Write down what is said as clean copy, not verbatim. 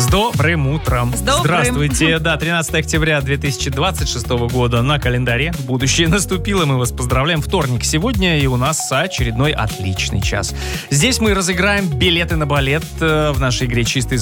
добрым утром. С добрым. Здравствуйте. Да, 13 октября 2026 года на календаре. Будущее наступило. Мы вас поздравляем. Вторник сегодня, и у нас очередной отличный час. Здесь мы разыграем билеты на балет в нашей игре «Чистый